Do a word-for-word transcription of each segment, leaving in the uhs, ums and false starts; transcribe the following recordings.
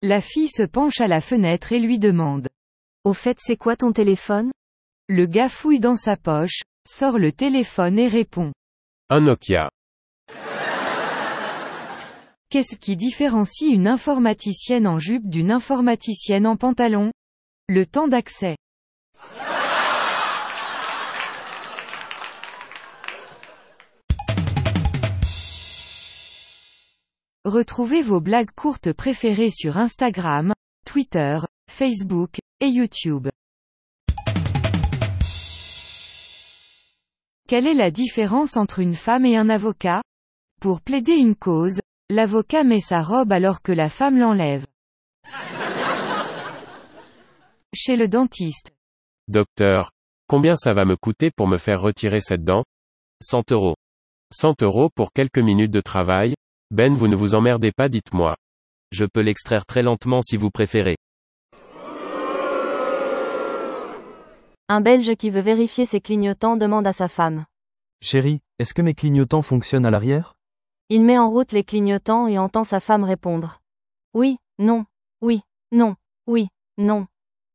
La fille se penche à la fenêtre et lui demande. Au fait, c'est quoi ton téléphone? Le gars fouille dans sa poche, sort le téléphone et répond. Un Nokia. Qu'est-ce qui différencie une informaticienne en jupe d'une informaticienne en pantalon? Le temps d'accès. Retrouvez vos blagues courtes préférées sur Instagram, Twitter, Facebook, et YouTube. Quelle est la différence entre une femme et un avocat? Pour plaider une cause, l'avocat met sa robe alors que la femme l'enlève. Chez le dentiste. Docteur, combien ça va me coûter pour me faire retirer cette dent? cent euros. cent euros pour quelques minutes de travail? Ben, vous ne vous emmerdez pas, dites-moi. Je peux l'extraire très lentement si vous préférez. Un Belge qui veut vérifier ses clignotants demande à sa femme. Chérie, est-ce que mes clignotants fonctionnent à l'arrière? Il met en route les clignotants et entend sa femme répondre. Oui, non, oui, non, oui, non.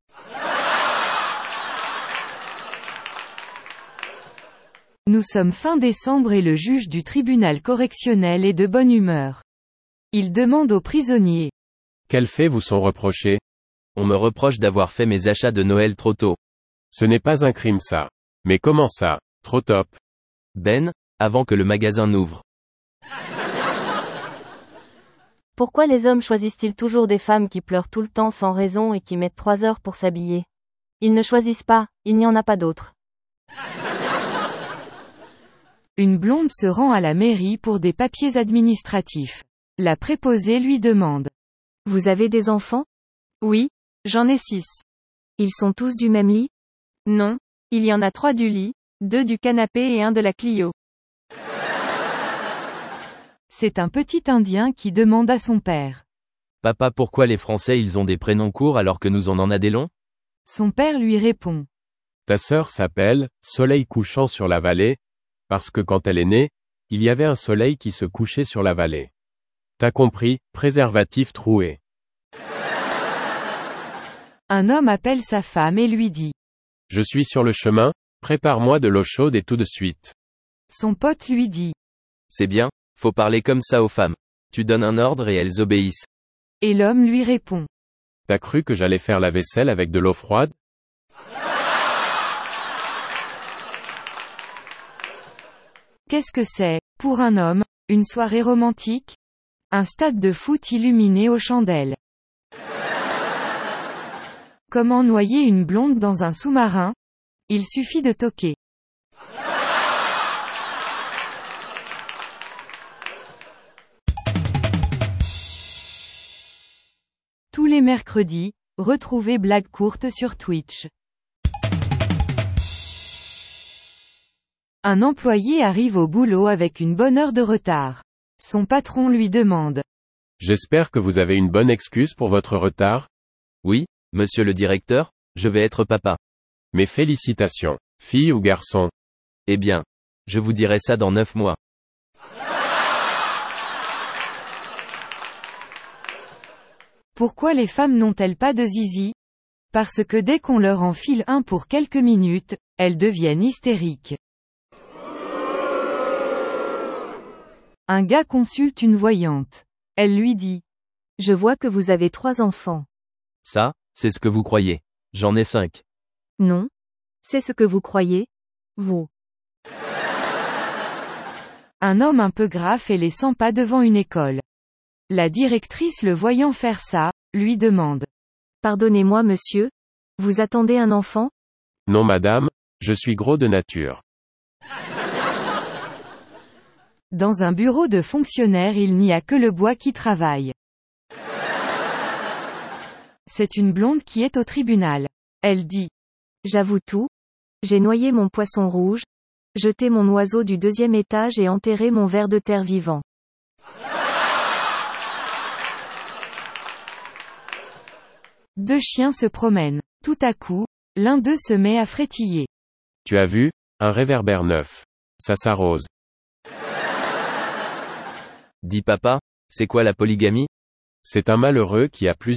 Nous sommes fin décembre et le juge du tribunal correctionnel est de bonne humeur. Il demande aux prisonniers. Quels faits vous sont reprochés? On me reproche d'avoir fait mes achats de Noël trop tôt. Ce n'est pas un crime ça. Mais comment ça? Trop top. Ben, avant que le magasin n'ouvre. Pourquoi les hommes choisissent-ils toujours des femmes qui pleurent tout le temps sans raison et qui mettent trois heures pour s'habiller? Ils ne choisissent pas, il n'y en a pas d'autres. Une blonde se rend à la mairie pour des papiers administratifs. La préposée lui demande. Vous avez des enfants? Oui, j'en ai six. Ils sont tous du même lit? Non, il y en a trois du lit, deux du canapé et un de la Clio. C'est un petit Indien qui demande à son père. Papa, pourquoi les Français ils ont des prénoms courts alors que nous on en a des longs? Son père lui répond. Ta sœur s'appelle Soleil couchant sur la vallée, parce que quand elle est née, il y avait un soleil qui se couchait sur la vallée. T'as compris, préservatif troué. Un homme appelle sa femme et lui dit. Je suis sur le chemin, prépare-moi de l'eau chaude et tout de suite. Son pote lui dit. C'est bien, faut parler comme ça aux femmes. Tu donnes un ordre et elles obéissent. Et l'homme lui répond. T'as cru que j'allais faire la vaisselle avec de l'eau froide? Qu'est-ce que c'est, pour un homme, une soirée romantique? Un stade de foot illuminé aux chandelles. Comment noyer une blonde dans un sous-marin? Il suffit de toquer. Tous les mercredis, retrouvez Blagues courtes sur Twitch. Un employé arrive au boulot avec une bonne heure de retard. Son patron lui demande. J'espère que vous avez une bonne excuse pour votre retard? Oui, monsieur le directeur, je vais être papa. Mes félicitations, fille ou garçon? Eh bien, je vous dirai ça dans neuf mois. Pourquoi les femmes n'ont-elles pas de zizi? Parce que dès qu'on leur enfile un pour quelques minutes, elles deviennent hystériques. Un gars consulte une voyante. Elle lui dit. Je vois que vous avez trois enfants. Ça, c'est ce que vous croyez. J'en ai cinq. Non. C'est ce que vous croyez, vous. Un homme un peu grave fait les cent pas devant une école. La directrice le voyant faire ça, lui demande. Pardonnez-moi monsieur, vous attendez un enfant? Non madame, je suis gros de nature. Dans un bureau de fonctionnaire il n'y a que le bois qui travaille. C'est une blonde qui est au tribunal. Elle dit. J'avoue tout. J'ai noyé mon poisson rouge, jeté mon oiseau du deuxième étage et enterré mon ver de terre vivant. Deux chiens se promènent. Tout à coup, l'un d'eux se met à frétiller. Tu as vu? Un réverbère neuf. Ça s'arrose. Dis papa, c'est quoi la polygamie? C'est un malheureux qui a plusieurs